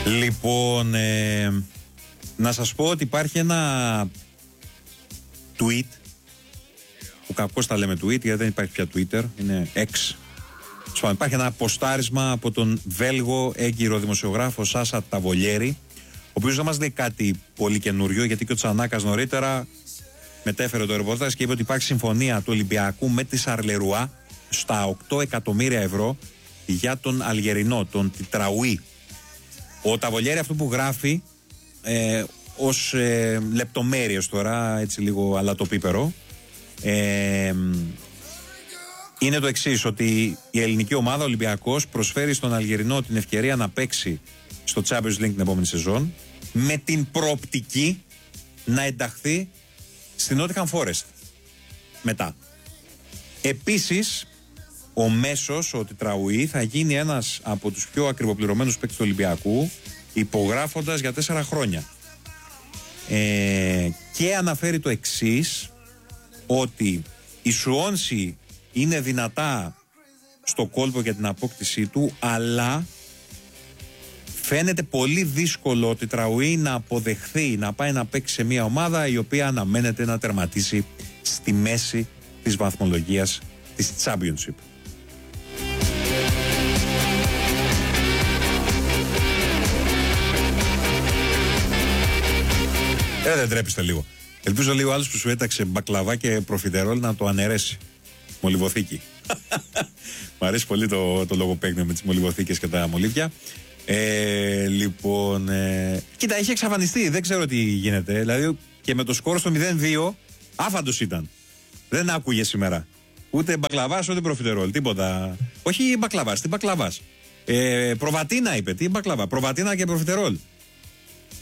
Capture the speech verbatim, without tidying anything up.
Λοιπόν, ε, να σας πω ότι υπάρχει ένα tweet, που κακώς τα λέμε tweet γιατί δεν υπάρχει πια Twitter, είναι X. Υπάρχει ένα ποστάρισμα από τον Βέλγο έγκυρο δημοσιογράφο Σάσα Ταβολιέρη, ο οποίος δεν μας λέει κάτι πολύ καινούριο, γιατί και ο Τσανάκας νωρίτερα μετέφερε το ρεπορτάζ και είπε ότι υπάρχει συμφωνία του Ολυμπιακού με τη Σαρλερουά στα οκτώ εκατομμύρια ευρώ για τον Αλγερινό, τον Τιτραουί. Ο Ταβολιέρη αυτό που γράφει ε, ως ε, λεπτομέρειες τώρα, έτσι λίγο αλατοπίπερο, ε, είναι το εξής, ότι η ελληνική ομάδα Ολυμπιακός προσφέρει στον Αλγερινό την ευκαιρία να παίξει στο Champions League την επόμενη σεζόν με την προοπτική να ενταχθεί στην Nottingham Forest μετά. Επίσης, ο Μέσος, ο Τιτραουί, θα γίνει ένας από τους πιο ακριβοπληρωμένους παίκτες του Ολυμπιακού, υπογράφοντας για τέσσερα χρόνια. Ε, και αναφέρει το εξής, ότι η Σουόνσι είναι δυνατά στο κόλπο για την απόκτησή του, αλλά φαίνεται πολύ δύσκολο ο Τιτραουί να αποδεχθεί να πάει να παίξει σε μια ομάδα η οποία αναμένεται να τερματίσει στη μέση της βαθμολογίας της Championship. Ε, δεν τρέπεστε λίγο. Ελπίζω λίγο άλλος που σου έταξε μπακλαβά και προφιτερόλ να το αναιρέσει. Μολυβοθήκη. Μ' αρέσει πολύ το, το λογοπαίγνιο με τις μολυβοθήκες και τα μολύβια. Ε, λοιπόν, ε, κοίτα, έχει εξαφανιστεί. Δεν ξέρω τι γίνεται. Δηλαδή και με το σκορ στο μηδέν δύο άφαντος ήταν. Δεν άκουγε σήμερα. Ούτε μπακλαβάς ούτε προφιτερόλ. Τίποτα. Όχι μπακλαβάς, τι μπακλαβάς. Ε, προβατίνα είπε. Τι μπακλαβά. Προβατίνα και προφιτερόλ.